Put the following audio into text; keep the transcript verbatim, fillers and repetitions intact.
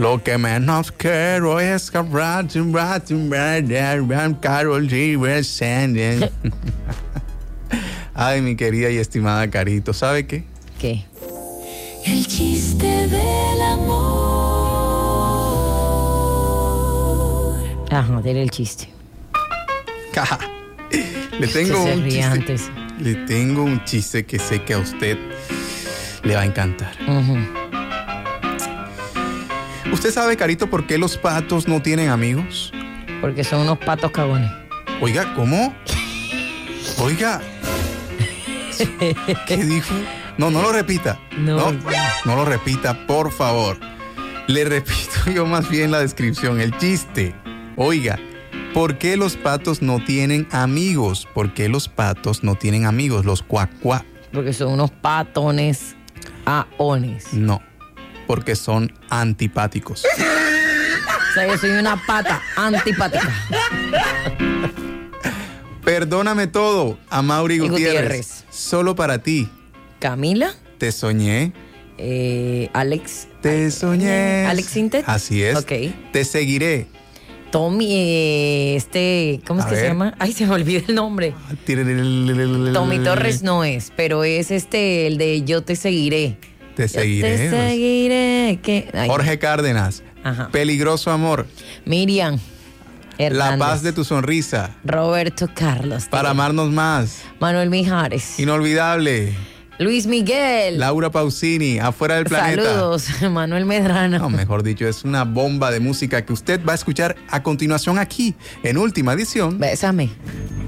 Lo que menos quiero es Carol G. Ay, mi querida y estimada Carito, ¿sabe qué? ¿Qué? El chiste del amor. Ajá, dile el chiste. Le tengo Se un ríe chiste. antes. Le tengo un chiste que sé que a usted le va a encantar. Ujú. ¿Usted sabe, Carito, por qué los patos no tienen amigos? Porque son unos patos cagones. Oiga, ¿cómo? Oiga. ¿Qué dijo? No, no lo repita. No. No, no lo repita, por favor. Le repito yo más bien la descripción, el chiste. Oiga, ¿por qué los patos no tienen amigos? ¿Por qué los patos no tienen amigos? Los cuacuá. Porque son unos patones aones. No, porque son antipáticos. O sea, yo soy una pata antipática. Perdóname todo, a Mauri Gutiérrez. Gutiérrez. Solo para ti. Camila, Te soñé. eh, Alex. Te soñé. Alex Sintet. Así es. Ok. Te seguiré. Tommy, eh, este, ¿cómo es A que se ver. llama? Ay, se me olvida el nombre. Tommy Torres no es, pero es este, el de Yo te seguiré. Te Yo seguiré. te seguiré. ¿Qué? Ay, Jorge Cárdenas. Ajá. Peligroso amor. Miriam Hernández. La paz de tu sonrisa. Roberto Carlos. Para amarnos más. Manuel Mijares. Inolvidable. Luis Miguel. Laura Pausini. Afuera del planeta. Saludos, Manuel Medrano. No, mejor dicho, es una bomba de música que usted va a escuchar a continuación aquí, en Última Edición. Bésame.